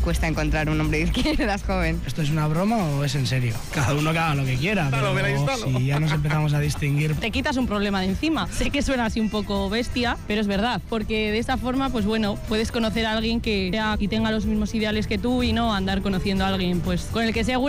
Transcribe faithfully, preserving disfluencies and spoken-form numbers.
cuesta encontrar un hombre de izquierdas joven. ¿Esto es una broma o es en serio? Cada uno que haga lo que quiera, pero si ya nos empezamos a distinguir... Te quitas un problema de encima. Sé que suena así un poco bestia, pero es verdad, porque de esta forma, pues bueno, puedes conocer a alguien que sea y tenga los mismos ideales que tú y no andar conociendo a alguien pues con el que seguro